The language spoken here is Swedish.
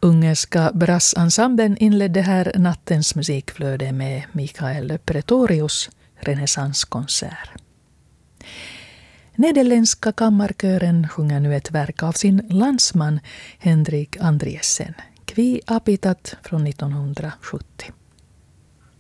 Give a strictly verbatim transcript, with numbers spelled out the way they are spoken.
Ungerska brassensemblen inledde här nattens musikflöde med Mikael Pretorius renässanskonsert. Nederländska kammarkören sjunger nu ett verk av sin landsman Henrik Andriessen, Qui habitat från nittonhundrasjuttio.